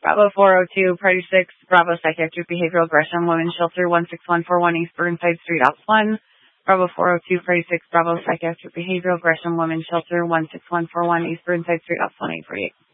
Bravo 402, Party 6, Bravo Psychiatric Behavioral Aggression, Women's Shelter 16141 East Burnside Street, Ops 1. Bravo 402, Party 6, Bravo Psychiatric Behavioral Aggression, Women's Shelter 16141 East Burnside Street, Ops 1 848.